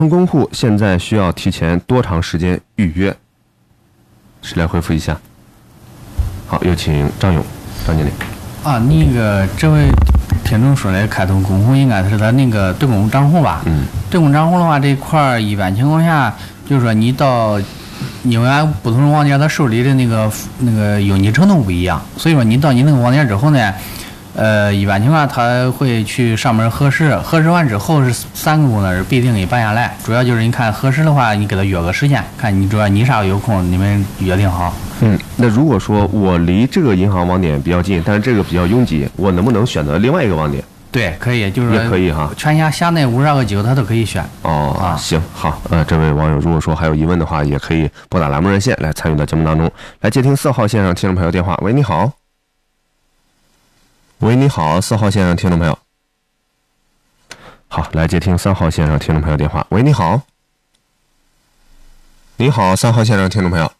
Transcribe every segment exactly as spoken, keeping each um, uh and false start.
公户现在需要提前多长时间预约？谁来回复一下？好，有请张勇，张经理。 啊，那个这位听众说的开通公户应该是他那个对公账户吧？ 嗯， 对公账户的话，这一块儿一般情况下，就是说你到，因为俺不同网点他受理的那个那个用你程度不一样，所以说你到你那个网点之后呢，呃，一般情况下他会去上门核实，核实完之后是三个工作日必定给办下来。主要就是你看核实的话，你给他约个时间，看你主要你啥有空，你们约定好。 嗯，那如果说我离这个银行网点比较近，但是这个比较拥挤，我能不能选择另外一个网点？ 对，可以，就是也可以哈。 全辖辖内五十二个机构他都可以选。 哦， 啊， 行，好，呃，这位网友如果说还有疑问的话，也可以拨打栏目热线来参与到节目当中。来接听四号线上听众朋友电话。喂，你好。喂，你好，四号线上听众朋友。好，来接听三号线上听众朋友电话。喂，你好。你好，三号线上听众朋友。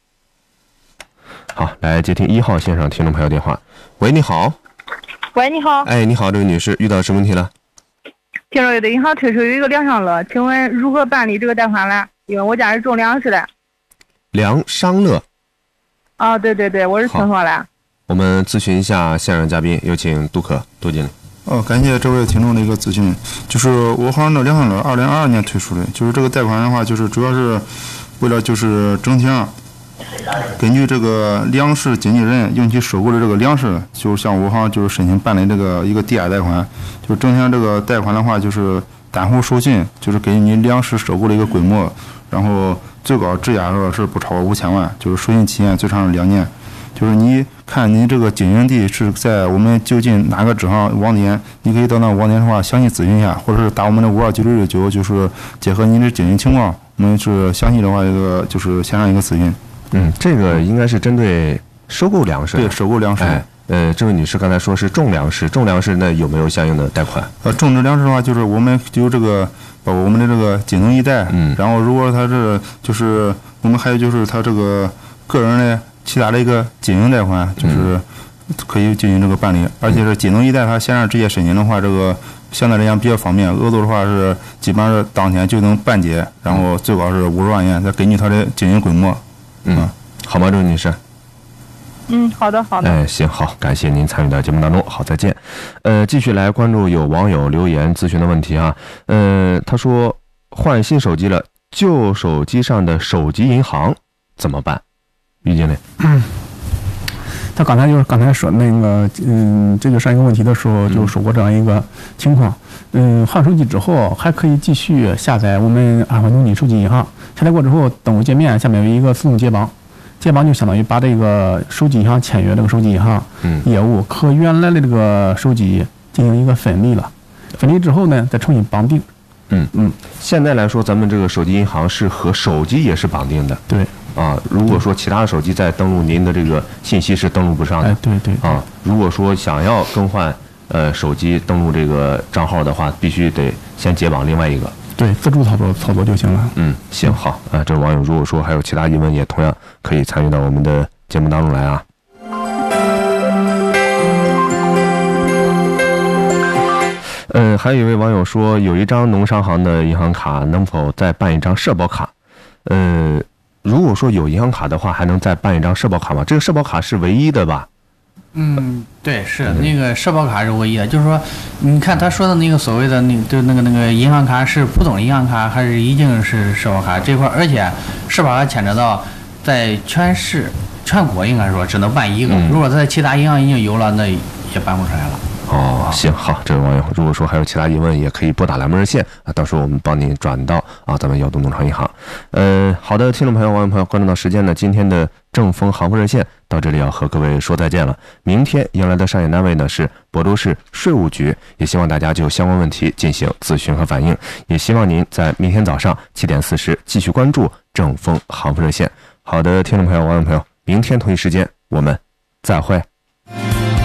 好，来接听一号线上听众朋友电话。喂，你好。 喂，你好。 哎，你好，这位女士，遇到什么问题了？ 听说有的银行推出有一个粮商乐，请问如何办理这个贷款呢？因为我家是种粮食的。 粮商乐。 啊，对对对，我是听说了。 我们咨询一下现场嘉宾，有请杜可杜经理。 哦，感谢这位听众的一个咨询，就是我行的粮商乐二零二二年推出的，就是这个贷款的话，就是主要是为了就是整体上根据这个粮食经纪人用其收购的这个粮食，就向我行就是申请办理这个一个抵押贷款，就是整体上这个贷款的话，就是单户授信，就是根据你粮食收购的一个规模，然后最高质押额是不超过五千万，就是授信期限最长是两年。就是你看你这个经营地是在我们就近哪个支行网点，你可以到那网点的话详细咨询一下，或者是打我们的五二九六六九，就是结合你的经营情况，我们是详细的话这个就是线上一个咨询。 嗯，这个应该是针对收购粮食。 对，收购粮食。 哎，呃，这位女士刚才说是种粮食，种粮食那有没有相应的贷款？ 呃，种植粮食的话，就是我们有这个包括我们的这个金农一贷， 嗯， 然后如果他是就是我们还有就是他这个个人的。其他的一个经营贷款就是可以进行这个办理，而且是金农一贷，它线上直接申请的话，这个相对来讲比较方便。额度的话是基本上是当天就能办结，然后最高是五十万元，再根据它的经营规模。 嗯，好吗，这位女士？ 嗯，好的，好的。 哎，行，好，感谢您参与到节目当中，好，再见。呃，继续来关注有网友留言咨询的问题啊。呃，他说换新手机了，旧手机上的手机银行怎么办？于经理， 嗯，他刚才就是刚才说那个，嗯，这个上一个问题的时候就说过这样一个情况，嗯，换手机之后还可以继续下载我们安徽农金手机银行，下载过之后登录界面下面有一个自动解绑，解绑就相当于把这个手机银行签约这个手机银行业务和原来的这个手机进行一个分离了，分离之后呢再重新绑定。 嗯嗯，现在来说，咱们这个手机银行是和手机也是绑定的。 对。 啊，如果说其他的手机在登录您的这个信息是登录不上的， 哎，对对啊，如果说想要更换呃手机登录这个账号的话，必须得先解绑另外一个。 对，自助操作操作就行了。 嗯，行，好啊，这位网友如果说还有其他疑问，也同样可以参与到我们的节目当中来啊。嗯，还有一位网友说，有一张农商行的银行卡，能否再办一张社保卡？呃。如果说有银行卡的话，还能再办一张社保卡吗？这个社保卡是唯一的吧？ 嗯，对，是那个社保卡是唯一的。就是说，你看他说的那个所谓的那就那个那个银行卡是普通银行卡，还是已经是社保卡这块？而且社保卡牵扯到在全市全国应该说只能办一个，嗯、如果在其他银行已经有了，那也办不出来了。 哦，行，好，这位网友，如果说还有其他疑问，也可以拨打栏目热线啊，到时候我们帮您转到啊咱们耀东农场银行。呃，好的，听众朋友、网友朋友，关注到时间呢，今天的正风行富热线到这里要和各位说再见了。明天迎来的上演单位呢是亳州市税务局，也希望大家就相关问题进行咨询和反映，也希望您在明天早上七点四十继续关注正风行富热线。好的，听众朋友、网友朋友，明天同一时间我们再会。